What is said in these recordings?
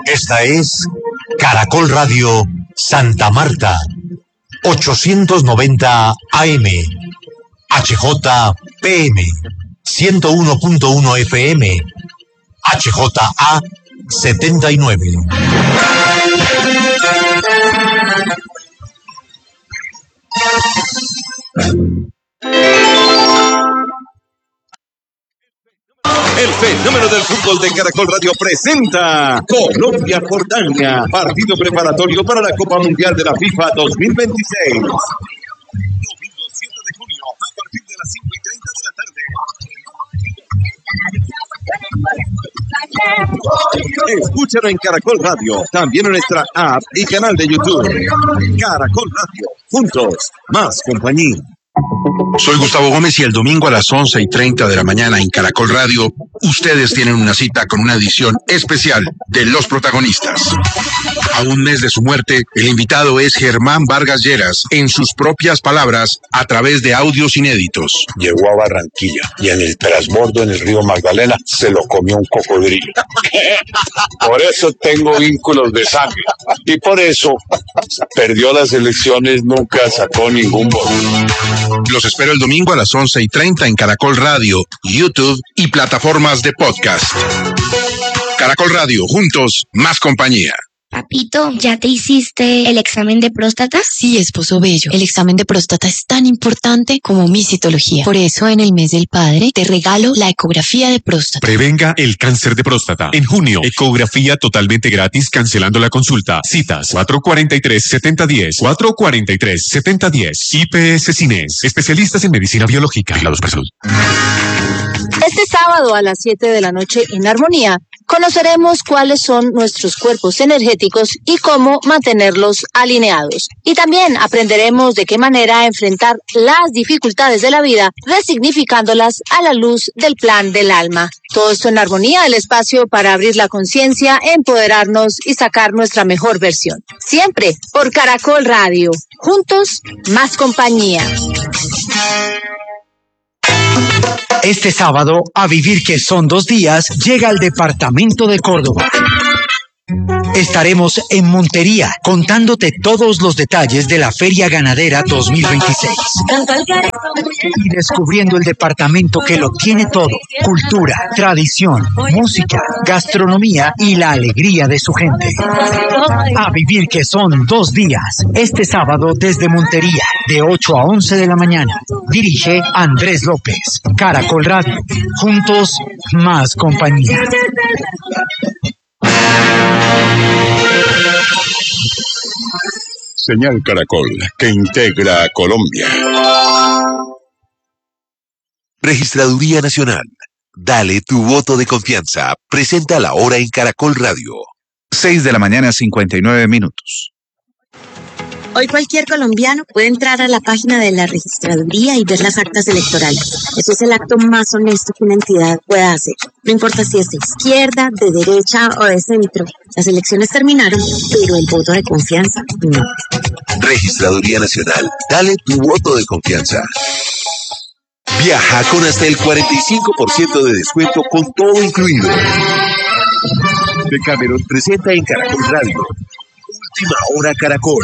Esta es Caracol Radio Santa Marta, 890 AM, HJPM, 101.1 FM, HJA 79. El fenómeno del fútbol de Caracol Radio presenta Colombia-Jordania, partido preparatorio para la Copa Mundial de la FIFA 2026. Domingo 7 de junio, a partir de las 5:30 de la tarde. Escúchalo en Caracol Radio, también en nuestra app y canal de YouTube. Caracol Radio, juntos, más compañía. Soy Gustavo Gómez y el domingo a las 11:30 de la mañana en Caracol Radio, ustedes tienen una cita con una edición especial de Los Protagonistas. A un mes de su muerte, el invitado es Germán Vargas Lleras, en sus propias palabras, a través de audios inéditos. Llegó a Barranquilla y en el transbordo en el río Magdalena se lo comió un cocodrilo. Por eso tengo vínculos de sangre y por eso perdió las elecciones, nunca sacó ningún voto. Los espero el domingo a las 11:30 en Caracol Radio, YouTube y plataformas de podcast. Caracol Radio, juntos, más compañía. Papito, ¿ya te hiciste el examen de próstata? Sí, esposo bello. El examen de próstata es tan importante como mi citología. Por eso, en el mes del padre, te regalo la ecografía de próstata. Prevenga el cáncer de próstata. En junio, ecografía totalmente gratis, cancelando la consulta. Citas 443-7010, 443-7010. IPS Cines, especialistas en medicina biológica. Vigilados por salud. Este sábado a las 7 de la noche en Armonía, conoceremos cuáles son nuestros cuerpos energéticos y cómo mantenerlos alineados. Y también aprenderemos de qué manera enfrentar las dificultades de la vida, resignificándolas a la luz del plan del alma. Todo esto en Armonía, el espacio para abrir la conciencia, empoderarnos y sacar nuestra mejor versión. Siempre por Caracol Radio. Juntos, más compañía. Este sábado, A Vivir que son 2 días, llega al departamento de Córdoba. Estaremos en Montería, contándote todos los detalles de la Feria Ganadera 2026. Y descubriendo el departamento que lo tiene todo: cultura, tradición, música, gastronomía y la alegría de su gente. A Vivir que son 2 días, este sábado desde Montería, de 8 a 11 de la mañana. Dirige Andrés López. Caracol Radio, juntos, más compañía. Señal Caracol, que integra a Colombia. Registraduría Nacional. Dale tu voto de confianza. Presenta la hora en Caracol Radio. 6 de la mañana, 59 minutos. Hoy cualquier colombiano puede entrar a la página de la registraduría y ver las actas electorales. Eso es el acto más honesto que una entidad pueda hacer. No importa si es de izquierda, de derecha o de centro. Las elecciones terminaron, pero el voto de confianza no. Registraduría Nacional. Dale tu voto de confianza. Viaja con hasta el 45% de descuento con todo incluido. Decameron presenta en Caracol Radio. Última hora Caracol.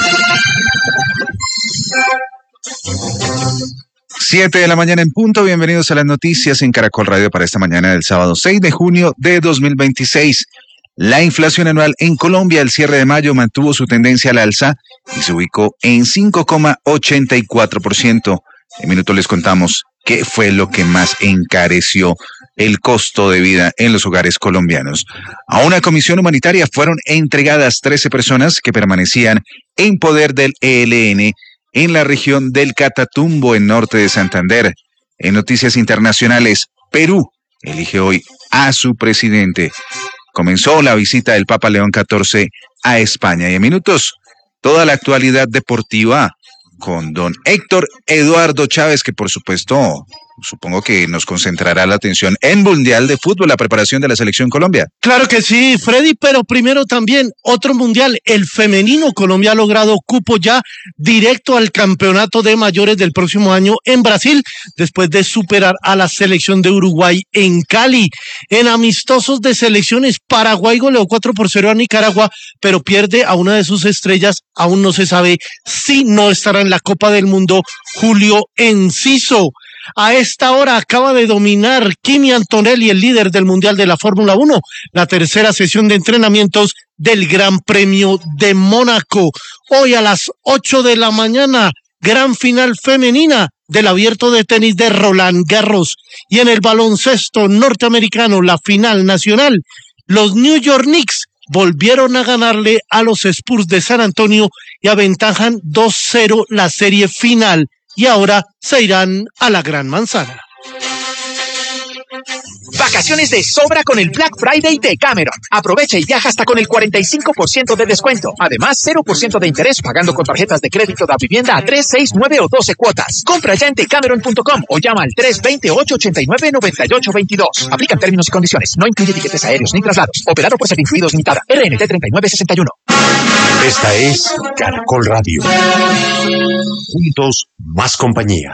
7 de la mañana en punto. Bienvenidos a las noticias en Caracol Radio para esta mañana del sábado 6 de junio de 2026. La inflación anual en Colombia al cierre de mayo mantuvo su tendencia al alza y se ubicó en 5,84%. En minutos les contamos qué fue lo que más encareció el costo de vida en los hogares colombianos. A una comisión humanitaria fueron entregadas 13 personas que permanecían en poder del ELN en la región del Catatumbo, en norte de Santander. En noticias internacionales, Perú elige hoy a su presidente. Comenzó la visita del Papa León XIV a España. Y en minutos, toda la actualidad deportiva con don Héctor Eduardo Chávez, que por supuesto supongo que nos concentrará la atención en Mundial de Fútbol, la preparación de la Selección Colombia. Claro que sí, Freddy, pero primero también otro Mundial, el femenino. Colombia ha logrado cupo ya directo al campeonato de mayores del próximo año en Brasil, después de superar a la selección de Uruguay en Cali. En amistosos de selecciones, Paraguay goleó 4-0 a Nicaragua, pero pierde a una de sus estrellas. Aún no se sabe si no estará en la Copa del Mundo Julio Enciso. A esta hora acaba de dominar Kimi Antonelli, el líder del Mundial de la Fórmula 1, la tercera sesión de entrenamientos del Gran Premio de Mónaco. Hoy a las 8 de la mañana, gran final femenina del Abierto de Tenis de Roland Garros. Y en el baloncesto norteamericano, la final nacional, los New York Knicks volvieron a ganarle a los Spurs de San Antonio y aventajan 2-0 la serie final. Y ahora se irán a la Gran Manzana. Vacaciones de sobra con el Black Friday de Cameron. Aprovecha y viaja hasta con el 45% de descuento. Además, 0% de interés pagando con tarjetas de crédito de vivienda a 3, 6, 9 o 12 cuotas. Compra ya en decameron.com o llama al 320-889-9822. Aplican términos y condiciones. No incluye tiquetes aéreos ni traslados. Operado por Servincluidos Limitada. RNT 3961. Esta es Caracol Radio. Juntos, más compañía.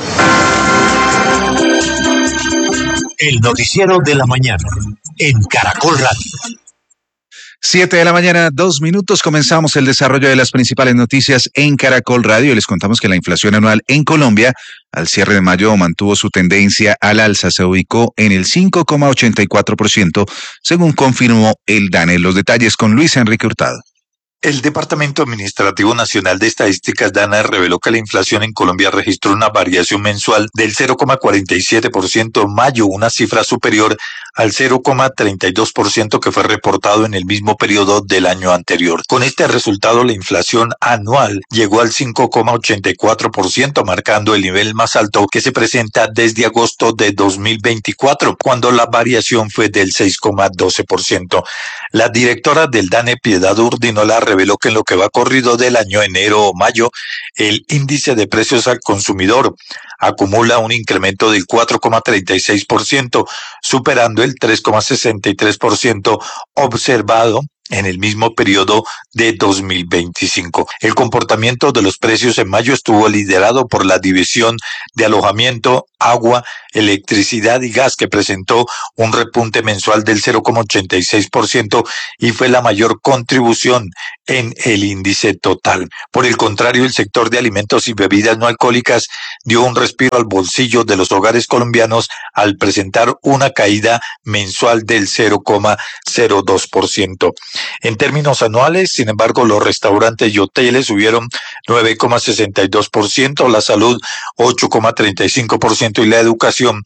El noticiero de la mañana en Caracol Radio. 7 de la mañana, 2 minutos. Comenzamos el desarrollo de las principales noticias en Caracol Radio y les contamos que la inflación anual en Colombia al cierre de mayo mantuvo su tendencia al alza, se ubicó en el 5,84%, según confirmó el DANE. Los detalles con Luis Enrique Hurtado. El Departamento Administrativo Nacional de Estadísticas DANE reveló que la inflación en Colombia registró una variación mensual del 0,47% en mayo, una cifra superior al 0,32% que fue reportado en el mismo periodo del año anterior. Con este resultado, la inflación anual llegó al 5,84%, marcando el nivel más alto que se presenta desde agosto de 2024, cuando la variación fue del 6,12%. La directora del DANE, Piedad Urdinola, reveló que en lo que va corrido del año enero o mayo, el índice de precios al consumidor acumula un incremento del 4,36%, superando el 3,63% observado en el mismo periodo de 2025. El comportamiento de los precios en mayo estuvo liderado por la división de alojamiento, agua, electricidad y gas, que presentó un repunte mensual del 0,86% y fue la mayor contribución en el índice total. Por el contrario, el sector de alimentos y bebidas no alcohólicas dio un respiro al bolsillo de los hogares colombianos al presentar una caída mensual del 0,02%. En términos anuales, sin embargo, los restaurantes y hoteles subieron 9,62%, la salud 8,35% y la educación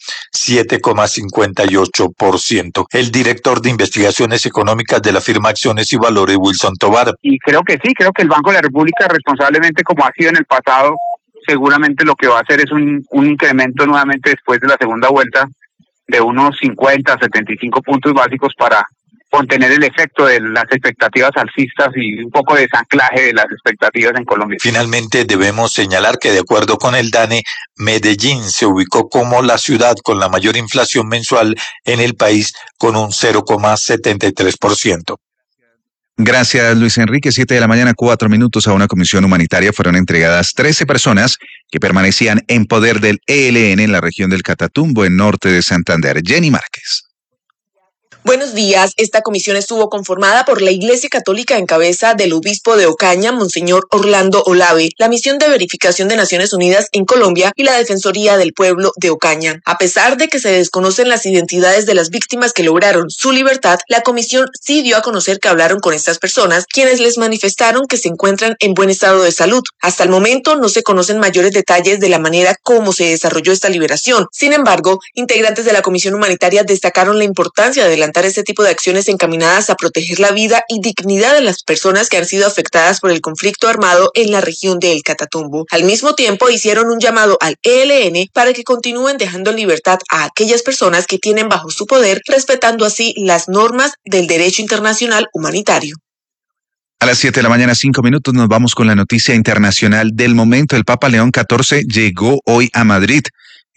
7,58%. El director de investigaciones económicas de la firma Acciones y Valores, Wilson Tovar. Y creo que sí, creo que el Banco de la República, responsablemente como ha sido en el pasado, seguramente lo que va a hacer es un incremento nuevamente después de la segunda vuelta de unos 50, 75 puntos básicos para contener el efecto de las expectativas alcistas y un poco de desanclaje de las expectativas en Colombia. Finalmente, debemos señalar que de acuerdo con el DANE, Medellín se ubicó como la ciudad con la mayor inflación mensual en el país, con un 0,73%. Gracias, Luis Enrique. 7 de la mañana, 4 minutos. A una comisión humanitaria fueron entregadas 13 personas que permanecían en poder del ELN en la región del Catatumbo, en norte de Santander. Jenny Márquez. Buenos días. Esta comisión estuvo conformada por la Iglesia Católica en cabeza del obispo de Ocaña, Monseñor Orlando Olave, la Misión de Verificación de Naciones Unidas en Colombia y la Defensoría del Pueblo de Ocaña. A pesar de que se desconocen las identidades de las víctimas que lograron su libertad, la comisión sí dio a conocer que hablaron con estas personas, quienes les manifestaron que se encuentran en buen estado de salud. Hasta el momento no se conocen mayores detalles de la manera como se desarrolló esta liberación. Sin embargo, integrantes de la comisión humanitaria destacaron la importancia de adelantar este tipo de acciones encaminadas a proteger la vida y dignidad de las personas que han sido afectadas por el conflicto armado en la región de El Catatumbo. Al mismo tiempo, hicieron un llamado al ELN para que continúen dejando en libertad a aquellas personas que tienen bajo su poder, respetando así las normas del derecho internacional humanitario. A las 7 de la mañana, 5 minutos, nos vamos con la noticia internacional del momento. El Papa León XIV llegó hoy a Madrid.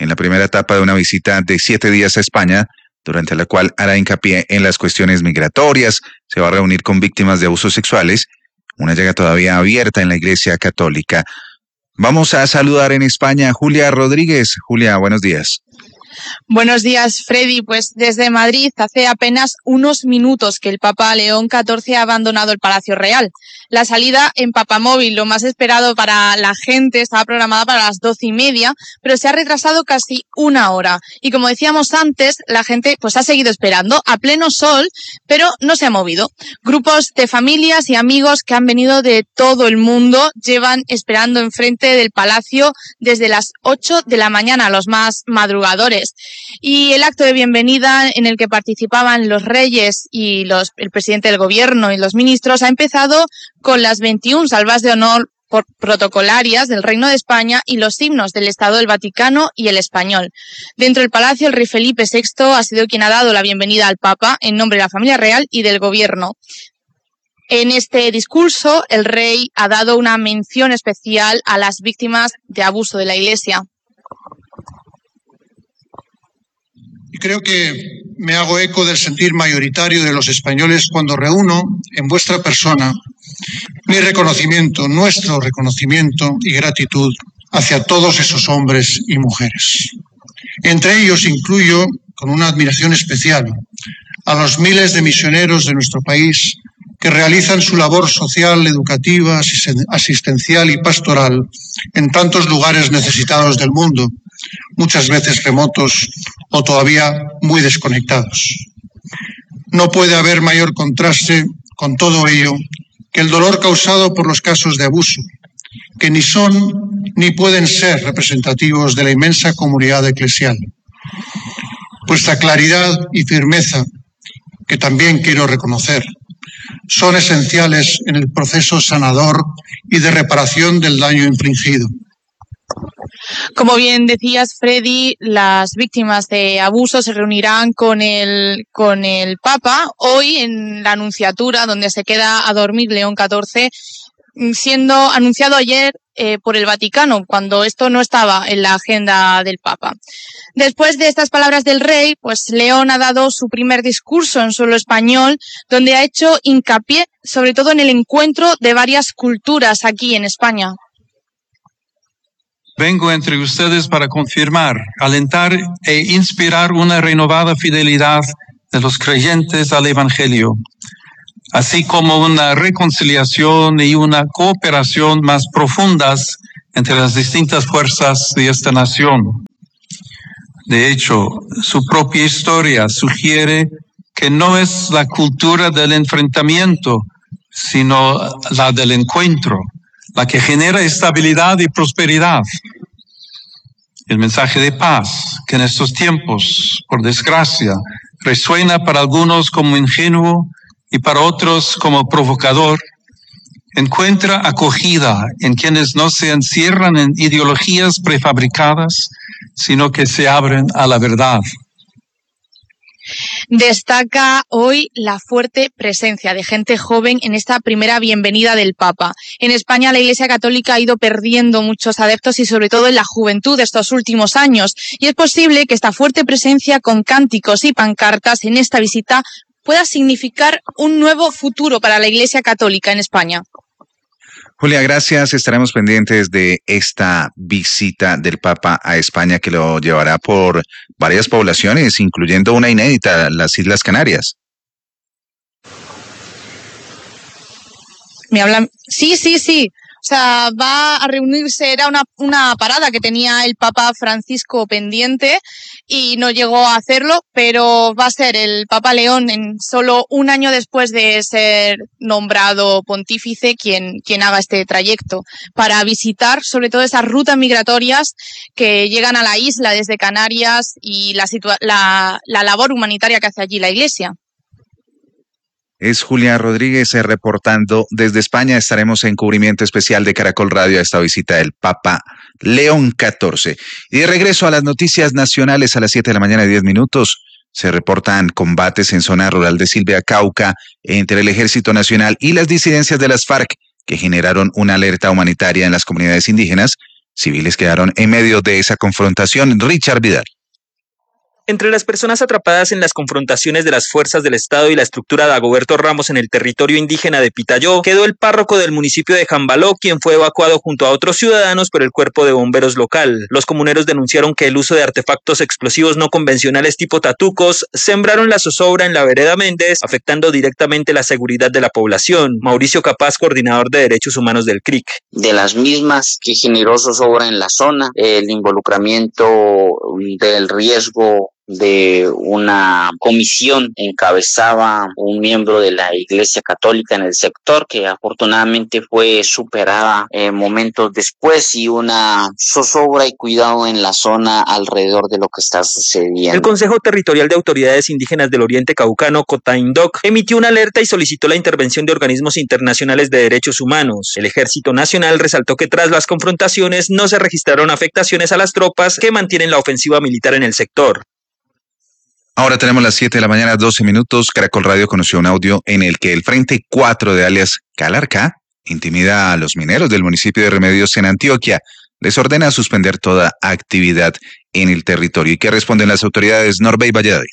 en la primera etapa de una visita de 7 días a España, durante la cual hará hincapié en las cuestiones migratorias, se va a reunir con víctimas de abusos sexuales, una llaga todavía abierta en la Iglesia Católica. Vamos a saludar en España a Julia Rodríguez. Julia, buenos días. Buenos días, Freddy. Pues desde Madrid hace apenas unos minutos que el Papa León XIV ha abandonado el Palacio Real. La salida en Papamóvil, lo más esperado para la gente, estaba programada para las 12:30, pero se ha retrasado casi una hora. Y como decíamos antes, la gente pues ha seguido esperando a pleno sol, pero no se ha movido. Grupos de familias y amigos que han venido de todo el mundo llevan esperando enfrente del palacio desde las 8 de la mañana, los más madrugadores. Y el acto de bienvenida en el que participaban los reyes y el presidente del gobierno y los ministros ha empezado con las 21 salvas de honor protocolarias del Reino de España y los himnos del Estado del Vaticano y el español. Dentro del palacio, el rey Felipe VI ha sido quien ha dado la bienvenida al Papa en nombre de la familia real y del gobierno. En este discurso, el rey ha dado una mención especial a las víctimas de abuso de la Iglesia. Y creo que me hago eco del sentir mayoritario de los españoles cuando reúno en vuestra persona mi reconocimiento, nuestro reconocimiento y gratitud hacia todos esos hombres y mujeres. Entre ellos incluyo, con una admiración especial, a los miles de misioneros de nuestro país que realizan su labor social, educativa, asistencial y pastoral en tantos lugares necesitados del mundo, muchas veces remotos o todavía muy desconectados. No puede haber mayor contraste con todo ello que el dolor causado por los casos de abuso, que ni son ni pueden ser representativos de la inmensa comunidad eclesial. Vuestra claridad y firmeza, que también quiero reconocer, son esenciales en el proceso sanador y de reparación del daño infligido. Como bien decías, Freddy, las víctimas de abuso se reunirán con el Papa hoy en la Anunciatura, donde se queda a dormir León XIV, siendo anunciado ayer por el Vaticano, cuando esto no estaba en la agenda del Papa. Después de estas palabras del rey, pues León ha dado su primer discurso en suelo español, donde ha hecho hincapié sobre todo en el encuentro de varias culturas aquí en España. Vengo entre ustedes para confirmar, alentar e inspirar una renovada fidelidad de los creyentes al Evangelio, así como una reconciliación y una cooperación más profundas entre las distintas fuerzas de esta nación. De hecho, su propia historia sugiere que no es la cultura del enfrentamiento, sino la del encuentro, la que genera estabilidad y prosperidad. El mensaje de paz, que en estos tiempos, por desgracia, resuena para algunos como ingenuo y para otros como provocador, encuentra acogida en quienes no se encierran en ideologías prefabricadas, sino que se abren a la verdad. Destaca hoy la fuerte presencia de gente joven en esta primera bienvenida del Papa. En España la Iglesia Católica ha ido perdiendo muchos adeptos y sobre todo en la juventud de estos últimos años. Y es posible que esta fuerte presencia con cánticos y pancartas en esta visita pueda significar un nuevo futuro para la Iglesia Católica en España. Julia, gracias. Estaremos pendientes de esta visita del Papa a España que lo llevará por varias poblaciones, incluyendo una inédita, las Islas Canarias. ¿Me hablan? Sí. O sea, va a reunirse, era una parada que tenía el Papa Francisco pendiente y no llegó a hacerlo, pero va a ser el Papa León en solo un año después de ser nombrado pontífice quien haga este trayecto para visitar sobre todo esas rutas migratorias que llegan a la isla desde Canarias y la labor humanitaria que hace allí la Iglesia. Es Julia Rodríguez reportando desde España. Estaremos en cubrimiento especial de Caracol Radio a esta visita del Papa León XIV. Y de regreso a las noticias nacionales a las 7 de la mañana y 10 minutos. Se reportan combates en zona rural de Silvia, Cauca, entre el Ejército Nacional y las disidencias de las FARC, que generaron una alerta humanitaria en las comunidades indígenas, civiles quedaron en medio de esa confrontación. Richard Vidal. Entre las personas atrapadas en las confrontaciones de las fuerzas del Estado y la estructura de Dagoberto Ramos en el territorio indígena de Pitayó, quedó el párroco del municipio de Jambaló, quien fue evacuado junto a otros ciudadanos por el cuerpo de bomberos local. Los comuneros denunciaron que el uso de artefactos explosivos no convencionales tipo tatucos sembraron la zozobra en la vereda Méndez, afectando directamente la seguridad de la población. Mauricio Capaz, coordinador de Derechos Humanos del CRIC. De las mismas que generó zozobra en la zona, el involucramiento del riesgo de una comisión encabezaba un miembro de la Iglesia Católica en el sector, que afortunadamente fue superada momentos después, y una zozobra y cuidado en la zona alrededor de lo que está sucediendo. El Consejo Territorial de Autoridades Indígenas del Oriente Caucano, Cotaindoc, emitió una alerta y solicitó la intervención de organismos internacionales de derechos humanos. El Ejército Nacional resaltó que tras las confrontaciones no se registraron afectaciones a las tropas que mantienen la ofensiva militar en el sector. Ahora tenemos las 7 de la mañana, 12 minutos. Caracol Radio conoció un audio en el que el Frente 4 de alias Calarcá intimida a los mineros del municipio de Remedios en Antioquia. Les ordena suspender toda actividad en el territorio. ¿Y qué responden las autoridades? Norbey Valladolid.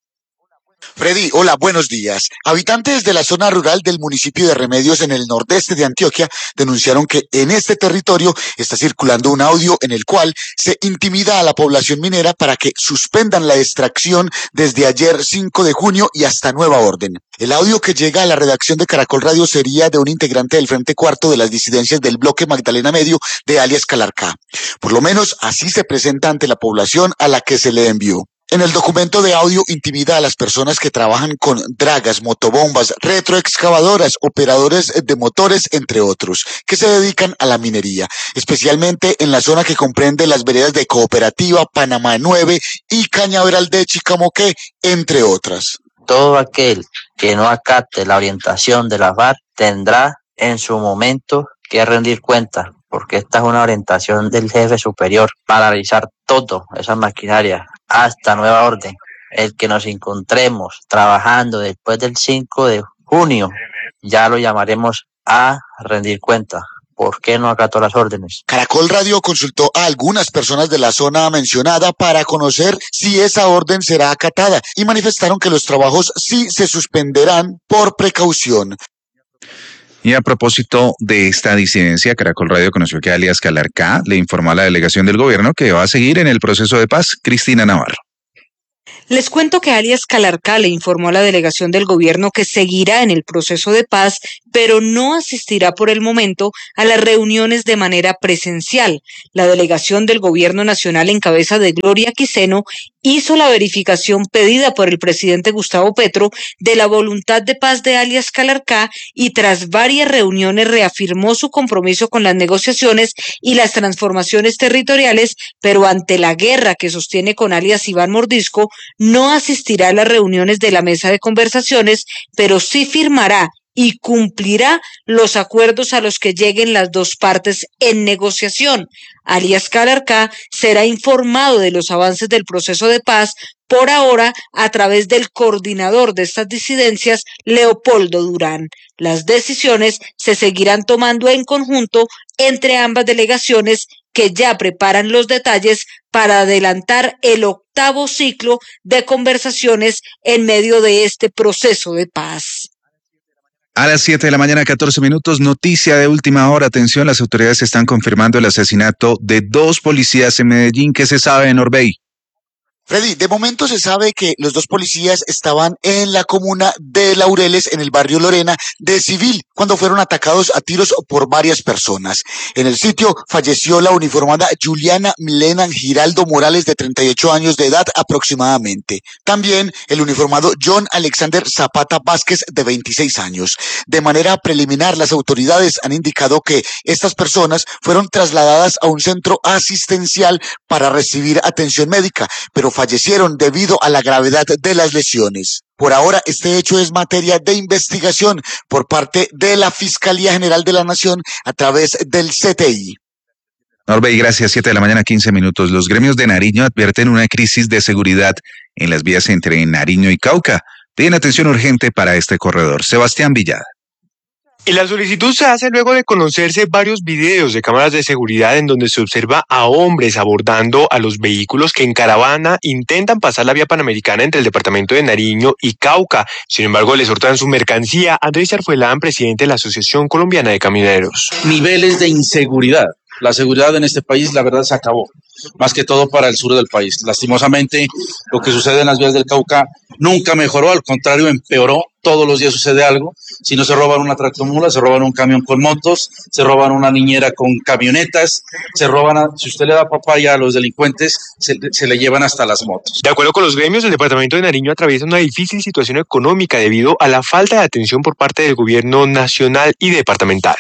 Freddy, hola, buenos días. Habitantes de la zona rural del municipio de Remedios en el nordeste de Antioquia denunciaron que en este territorio está circulando un audio en el cual se intimida a la población minera para que suspendan la extracción desde ayer 5 de junio y hasta nueva orden. El audio que llega a la redacción de Caracol Radio sería de un integrante del Frente Cuarto de las disidencias del bloque Magdalena Medio de alias Calarcá. Por lo menos así se presenta ante la población a la que se le envió. En el documento de audio intimida a las personas que trabajan con dragas, motobombas, retroexcavadoras, operadores de motores, entre otros, que se dedican a la minería, especialmente en la zona que comprende las veredas de Cooperativa, Panamá 9 y Cañaveral de Chicamoqué, entre otras. Todo aquel que no acate la orientación de la FARC tendrá en su momento que rendir cuenta, porque esta es una orientación del jefe superior para realizar todo esa maquinaria hasta nueva orden. El que nos encontremos trabajando después del 5 de junio, ya lo llamaremos a rendir cuenta. ¿Por qué no acató las órdenes? Caracol Radio consultó a algunas personas de la zona mencionada para conocer si esa orden será acatada y manifestaron que los trabajos sí se suspenderán por precaución. Y a propósito de esta disidencia, Caracol Radio conoció que alias Calarcá le informó a la delegación del gobierno que va a seguir en el proceso de paz. Cristina Navarro. Les cuento que alias Calarcá le informó a la delegación del gobierno que seguirá en el proceso de paz, pero no asistirá por el momento a las reuniones de manera presencial. La delegación del gobierno nacional en cabeza de Gloria Quiseno hizo la verificación pedida por el presidente Gustavo Petro de la voluntad de paz de alias Calarcá y tras varias reuniones reafirmó su compromiso con las negociaciones y las transformaciones territoriales, pero ante la guerra que sostiene con alias Iván Mordisco, no asistirá a las reuniones de la mesa de conversaciones, pero sí firmará y cumplirá los acuerdos a los que lleguen las dos partes en negociación. Alias Calarcá será informado de los avances del proceso de paz, por ahora a través del coordinador de estas disidencias, Leopoldo Durán. Las decisiones se seguirán tomando en conjunto entre ambas delegaciones que ya preparan los detalles para adelantar el 8º ciclo de conversaciones en medio de este proceso de paz. A las 7 de la mañana, 14 minutos, noticia de última hora. Atención, las autoridades están confirmando el asesinato de 2 policías en Medellín. ¿Qué se sabe en Orbey? Freddy, de momento se sabe que los 2 policías estaban en la comuna de Laureles, en el barrio Lorena, de civil, cuando fueron atacados a tiros por varias personas. En el sitio falleció la uniformada Juliana Milena Giraldo Morales, de 38 años de edad aproximadamente. También el uniformado John Alexander Zapata Vázquez, de 26 años. De manera preliminar, las autoridades han indicado que estas personas fueron trasladadas a un centro asistencial para recibir atención médica, pero fallecieron debido a la gravedad de las lesiones. Por ahora, este hecho es materia de investigación por parte de la Fiscalía General de la Nación a través del CTI. Norbey, gracias. 7 de la mañana, 15 minutos. Los gremios de Nariño advierten una crisis de seguridad en las vías entre Nariño y Cauca. Piden atención urgente para este corredor. Sebastián Villada. La solicitud se hace luego de conocerse varios videos de cámaras de seguridad en donde se observa a hombres abordando a los vehículos que en caravana intentan pasar la vía panamericana entre el departamento de Nariño y Cauca. Sin embargo, les hurtan su mercancía. Andrés Charfuelán, presidente de la Asociación Colombiana de Camioneros. Niveles de inseguridad. La seguridad en este país, la verdad, se acabó, más que todo para el sur del país. Lastimosamente, lo que sucede en las vías del Cauca nunca mejoró, al contrario, empeoró. Todos los días sucede algo. Si no se roban una tractomula, se roban un camión con motos, se roban una niñera con camionetas, se roban, si usted le da papaya a los delincuentes, se le llevan hasta las motos. De acuerdo con los gremios, el departamento de Nariño atraviesa una difícil situación económica debido a la falta de atención por parte del gobierno nacional y departamental.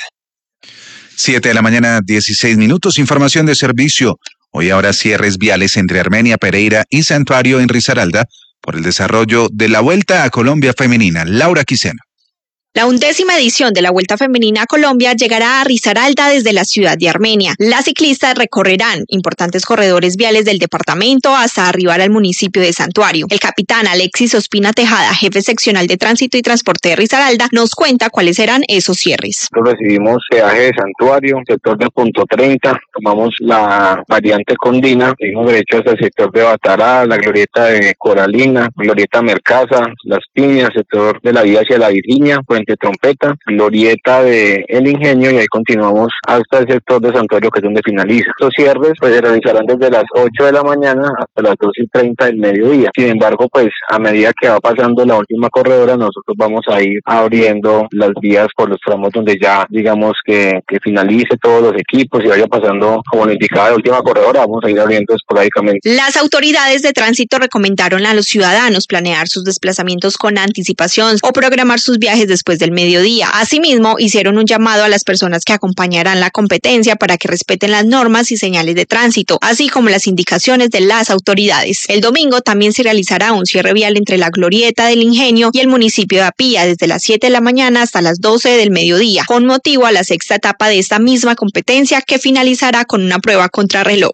7 de la mañana, 16 minutos. Información de servicio. Hoy habrá cierres viales entre Armenia, Pereira y Santuario en Risaralda por el desarrollo de la Vuelta a Colombia Femenina. Laura Quiseno. La 11ª edición de la Vuelta Femenina a Colombia llegará a Risaralda desde la ciudad de Armenia. Las ciclistas recorrerán importantes corredores viales del departamento hasta arribar al municipio de Santuario. El capitán Alexis Ospina Tejada, jefe seccional de Tránsito y Transporte de Risaralda, nos cuenta cuáles serán esos cierres. Nosotros recibimos peaje de Santuario, sector de Punto 30, tomamos la variante Condina, seguimos derecho hasta el sector de Batará, la glorieta de Coralina, glorieta Mercaza, Las Piñas, sector de la vía hacia la Virginia, Puente Trompeta, glorieta de El Ingenio, y ahí continuamos hasta el sector de Santuario, que es donde finaliza. Estos cierres pues se realizarán desde las 8 de la mañana hasta las 2:30 del mediodía. Sin embargo, pues a medida que va pasando la última corredora, nosotros vamos a ir abriendo las vías por los tramos donde ya digamos que finalice todos los equipos y vaya pasando como lo indicaba la última corredora, vamos a ir abriendo esporádicamente. Las autoridades de tránsito recomendaron a los ciudadanos planear sus desplazamientos con anticipación o programar sus viajes después del mediodía. Asimismo, hicieron un llamado a las personas que acompañarán la competencia para que respeten las normas y señales de tránsito, así como las indicaciones de las autoridades. El domingo también se realizará un cierre vial entre la glorieta del Ingenio y el municipio de Apía desde las 7 de la mañana hasta las 12 del mediodía, con motivo a la 6ª etapa de esta misma competencia que finalizará con una prueba contrarreloj.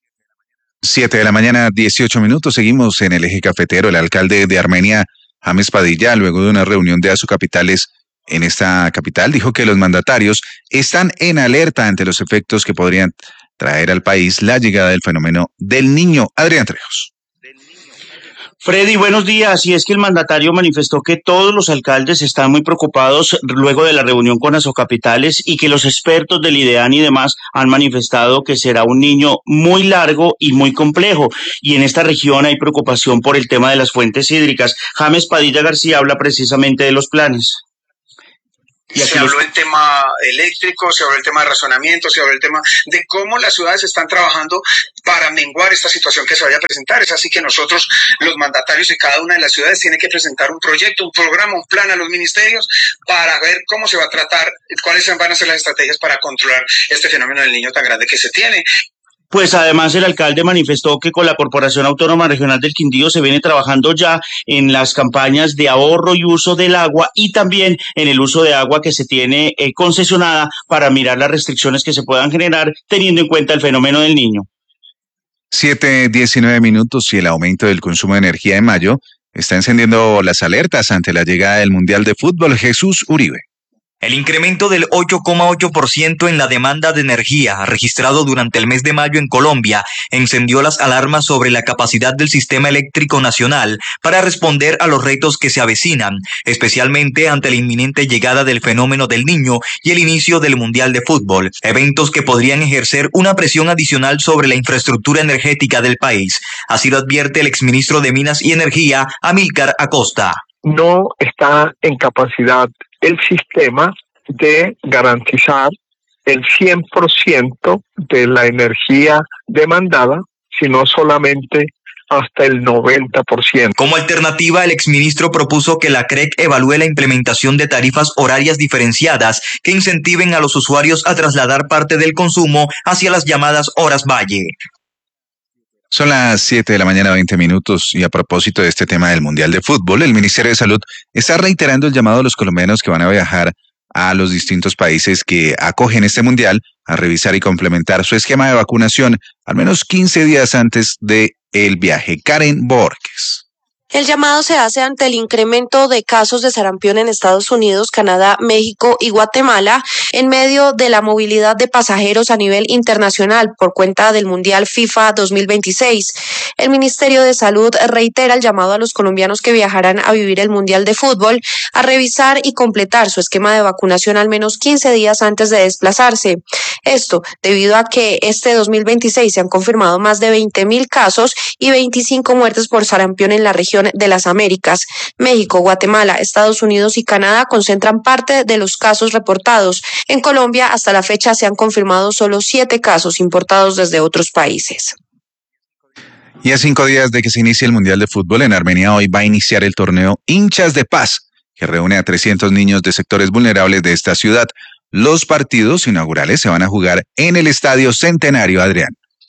7 de la mañana, 18 minutos. Seguimos en el eje cafetero. El alcalde de Armenia, James Padilla, luego de una reunión de Asocapitales en esta capital, dijo que los mandatarios están en alerta ante los efectos que podrían traer al país la llegada del fenómeno del Niño. Adrián Trejos. Freddy, buenos días. Y es que el mandatario manifestó que todos los alcaldes están muy preocupados luego de la reunión con Asocapitales y que los expertos del IDEAN y demás han manifestado que será un niño muy largo y muy complejo. Y en esta región hay preocupación por el tema de las fuentes hídricas. James Padilla García habla precisamente de los planes. Se habló el tema eléctrico, se habló el tema de razonamiento, se habló el tema de cómo las ciudades están trabajando para menguar esta situación que se vaya a presentar. Es así que nosotros, los mandatarios de cada una de las ciudades, tienen que presentar un proyecto, un programa, un plan a los ministerios para ver cómo se va a tratar, cuáles van a ser las estrategias para controlar este fenómeno del niño tan grande que se tiene. Pues además el alcalde manifestó que con la Corporación Autónoma Regional del Quindío se viene trabajando ya en las campañas de ahorro y uso del agua y también en el uso de agua que se tiene concesionada para mirar las restricciones que se puedan generar teniendo en cuenta el fenómeno del Niño. 7:19 minutos y el aumento del consumo de energía en mayo está encendiendo las alertas ante la llegada del Mundial de Fútbol. Jesús Uribe. El incremento del 8,8% en la demanda de energía registrado durante el mes de mayo en Colombia encendió las alarmas sobre la capacidad del sistema eléctrico nacional para responder a los retos que se avecinan, especialmente ante la inminente llegada del fenómeno del Niño y el inicio del Mundial de Fútbol, eventos que podrían ejercer una presión adicional sobre la infraestructura energética del país. Así lo advierte el exministro de Minas y Energía, Amílcar Acosta. No está en capacidad el sistema de garantizar el 100% de la energía demandada, sino solamente hasta el 90%. Como alternativa, el exministro propuso que la CREC evalúe la implementación de tarifas horarias diferenciadas que incentiven a los usuarios a trasladar parte del consumo hacia las llamadas horas valle. Son las 7 de la mañana, 20 minutos, y a propósito de este tema del Mundial de Fútbol, el Ministerio de Salud está reiterando el llamado a los colombianos que van a viajar a los distintos países que acogen este Mundial a revisar y complementar su esquema de vacunación al menos 15 días antes del viaje. Karen Borges. El llamado se hace ante el incremento de casos de sarampión en Estados Unidos, Canadá, México y Guatemala en medio de la movilidad de pasajeros a nivel internacional por cuenta del Mundial FIFA 2026. El Ministerio de Salud reitera el llamado a los colombianos que viajarán a vivir el Mundial de Fútbol a revisar y completar su esquema de vacunación al menos 15 días antes de desplazarse. Esto debido a que este 2026 se han confirmado más de 20.000 casos y 25 muertes por sarampión en la región de las Américas. México, Guatemala, Estados Unidos y Canadá concentran parte de los casos reportados. En Colombia, hasta la fecha, se han confirmado solo 7 casos importados desde otros países. Y a 5 días de que se inicie el Mundial de Fútbol en Armenia, hoy va a iniciar el torneo Hinchas de Paz, que reúne a 300 niños de sectores vulnerables de esta ciudad. Los partidos inaugurales se van a jugar en el Estadio Centenario, Adrián.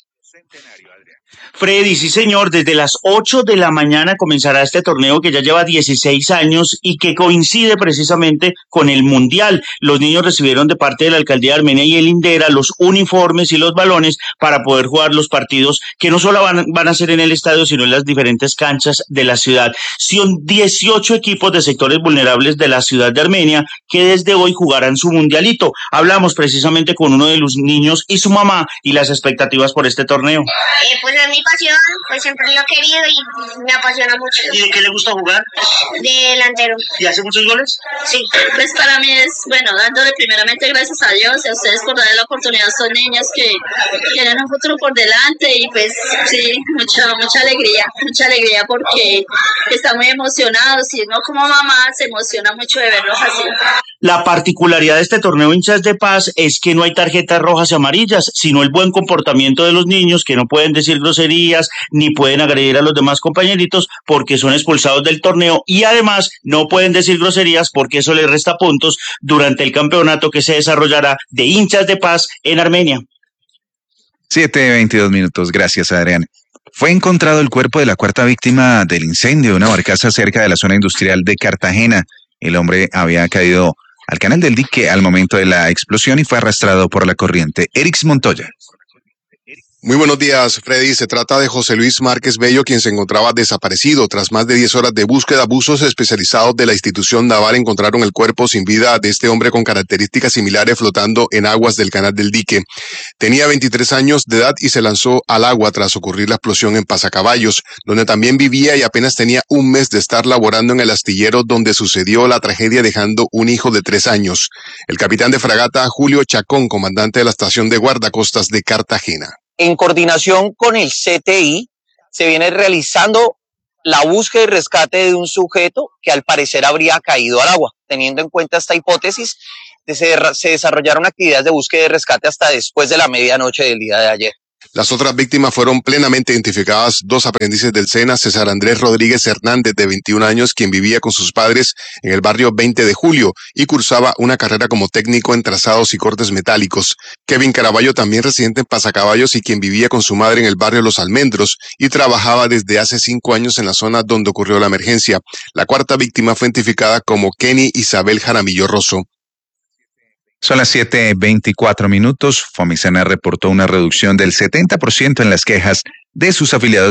Freddy, sí señor, desde las 8 de la mañana comenzará este torneo que ya lleva 16 años y que coincide precisamente con el Mundial. Los niños recibieron de parte de la Alcaldía de Armenia y el INDERA los uniformes y los balones para poder jugar los partidos que no solo van a ser en el estadio, sino en las diferentes canchas de la ciudad. Son 18 equipos de sectores vulnerables de la ciudad de Armenia que desde hoy jugarán su mundialito. Hablamos precisamente con uno de los niños y su mamá y las expectativas por este torneo. Pues es mi pasión, pues siempre lo he querido y me apasiona mucho. ¿Y de qué le gusta jugar? De delantero. ¿Y hace muchos goles? Sí. Pues para mí es, dándole primeramente gracias a Dios y a ustedes por darle la oportunidad a estos niños que tienen un futuro por delante y pues sí, mucha alegría porque están muy emocionados y uno como mamá se emociona mucho de verlos así. La particularidad de este torneo Hinchas de Paz es que no hay tarjetas rojas y amarillas, sino el buen comportamiento de los niños que no pueden decir groserías ni pueden agredir a los demás compañeritos porque son expulsados del torneo y además no pueden decir groserías porque eso les resta puntos durante el campeonato que se desarrollará de Hinchas de Paz en Armenia. 7:22 minutos, gracias Adrián. Fue encontrado el cuerpo de la cuarta víctima del incendio de una barcaza cerca de la zona industrial de Cartagena. El hombre había caído al canal del dique al momento de la explosión y fue arrastrado por la corriente. Erix Montoya. Muy buenos días, Freddy. Se trata de José Luis Márquez Bello, quien se encontraba desaparecido. Tras más de 10 horas de búsqueda, buzos especializados de la institución naval encontraron el cuerpo sin vida de este hombre con características similares flotando en aguas del canal del dique. Tenía 23 años de edad y se lanzó al agua tras ocurrir la explosión en Pasacaballos, donde también vivía y apenas tenía un mes de estar laborando en el astillero donde sucedió la tragedia dejando un hijo de 3 años. El capitán de fragata Julio Chacón, comandante de la estación de guardacostas de Cartagena. En coordinación con el CTI, se viene realizando la búsqueda y rescate de un sujeto que al parecer habría caído al agua. Teniendo en cuenta esta hipótesis, se desarrollaron actividades de búsqueda y rescate hasta después de la medianoche del día de ayer. Las otras víctimas fueron plenamente identificadas, 2 aprendices del SENA, César Andrés Rodríguez Hernández, de 21 años, quien vivía con sus padres en el barrio 20 de Julio y cursaba una carrera como técnico en trazados y cortes metálicos. Kevin Caraballo, también residente en Pasacaballos y quien vivía con su madre en el barrio Los Almendros y trabajaba desde hace 5 años en la zona donde ocurrió la emergencia. La cuarta víctima fue identificada como Kenny Isabel Jaramillo Rosso. Son las 7:24 minutos. Fomicena reportó una reducción del 70% en las quejas de sus afiliados